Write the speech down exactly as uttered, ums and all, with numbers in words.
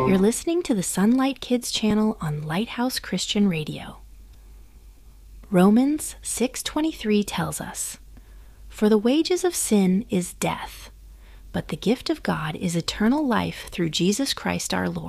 You're listening to the Sunlight Kids channel on Lighthouse Christian Radio. Romans six twenty-three tells us, "For the wages of sin is death, but the gift of God is eternal life through Jesus Christ our Lord."